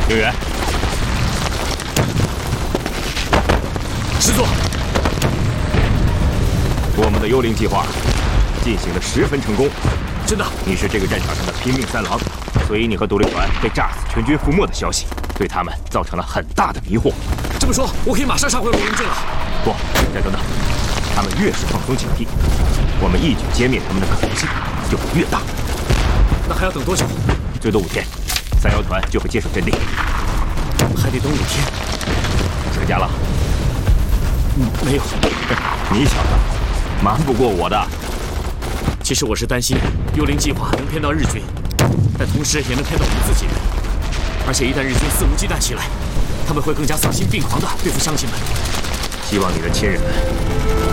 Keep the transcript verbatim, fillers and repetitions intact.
应援。 师座， 我们的幽灵计划进行的十分成功。 真的， 你是这个战场上的拼命三郎，所以你和独立团被炸死、全军覆没的消息，对他们造成了很大的迷惑。 这么说，我可以马上杀回罗龙镇了。 不，再等等，他们越是放松警惕，我们一举歼灭他们的可能性就会越大。 那还要等多久？ 最多五天，三幺团就会接手阵地。 还得等五天。 想家了？ 嗯，没有。 你小子瞒不过我的。 其实我是担心幽灵计划能骗到日军，但同时也能骗到我们自己人。而且一旦日军肆无忌惮起来，他们会更加丧心病狂地对付乡亲们。 希望你的亲人们